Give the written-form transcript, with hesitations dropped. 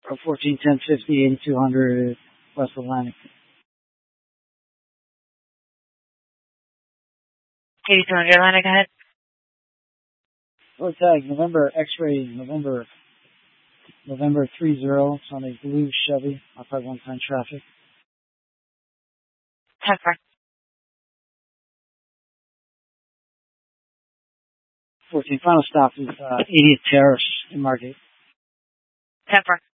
14, 10, 50, 8200 West Atlantic. 8200 Atlantic, go ahead. Road tag, November, X-ray, November 30. It's on a blue Chevy, off by 110 traffic. 10-4. 14, final stop is 80th Terrace in Margate. 10-4.